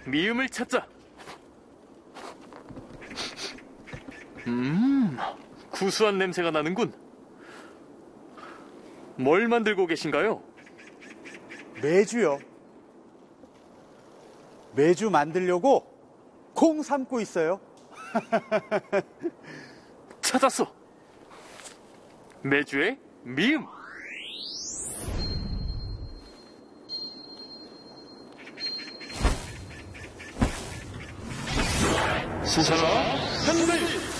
미음을 찾자. 구수한 냄새가 나는군. 뭘 만들고 계신가요? 매주요. 매주 만들려고 콩 삶고 있어요. 찾았어. 매주의 미음. 수사가 한글.